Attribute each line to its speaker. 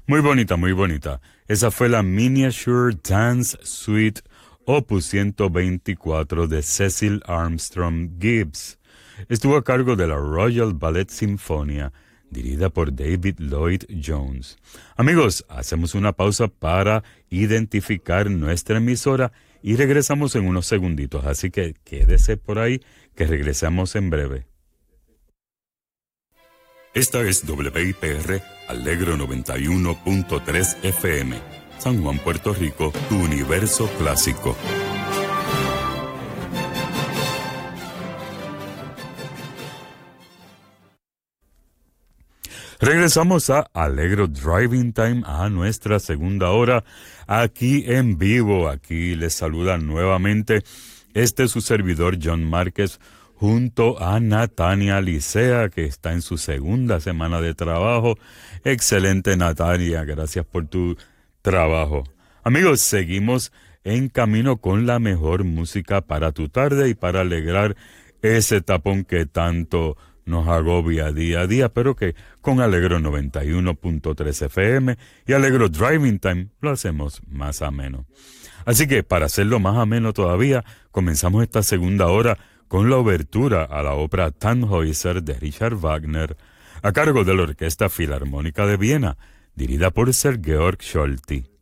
Speaker 1: Muy bonita, muy bonita. Esa fue la Miniature Dance Suite Opus 124 de Cecil Armstrong Gibbs. Estuvo a cargo de la Royal Ballet Sinfonia, dirigida por David Lloyd Jones. Amigos, hacemos una pausa para identificar nuestra emisora y regresamos en unos segunditos, así que quédese por ahí, que regresamos en breve. Esta es WIPR Alegro 91.3 FM, San Juan, Puerto Rico, tu universo clásico. Regresamos a Alegro Driving Time, a nuestra segunda hora, aquí en vivo. Aquí les saluda nuevamente su servidor John Márquez, junto a Natania Licea, que está en su segunda semana de trabajo. Excelente, Natania, gracias por tu trabajo. Amigos, seguimos en camino con la mejor música para tu tarde y para alegrar ese tapón que tanto nos agobia día a día, pero que con Alegro 91.3 FM y Alegro Driving Time lo hacemos más ameno. Así que para hacerlo más ameno todavía, comenzamos esta segunda hora con la obertura a la ópera Tannhäuser de Richard Wagner, a cargo de la Orquesta Filarmónica de Viena, dirigida por Sir Georg Scholti.